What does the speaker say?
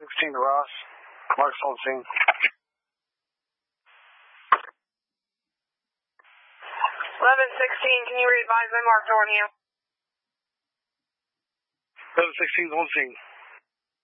16 to Ross. Mark's on scene. 11-16, can you re-advise my marked on you? 11-16 on scene.